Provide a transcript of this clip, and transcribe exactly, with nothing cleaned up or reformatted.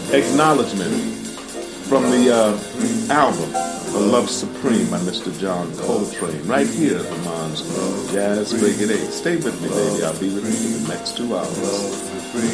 acknowledgement from the uh, album A Love Supreme by Mister John Coltrane, right here at the Mons Club, Jazz Break at eight. Stay with me, baby. I'll be with you for the next two hours.